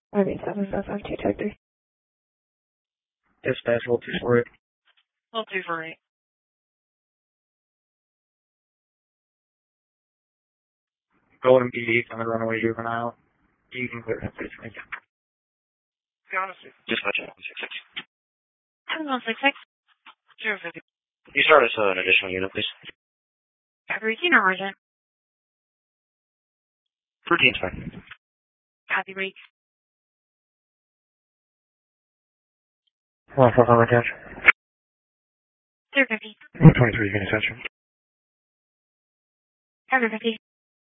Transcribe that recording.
587-253. Dispatch, hold 248. Hold 248. Golden BD on the runaway juvenile. You can clear him, please. Thank you. Dispatch 166. 166. 050. Can you start us an additional unit, please? Routine or urgent? Routine's fine. Copy, break. 145 attention. 050. 23, you can attention. 050.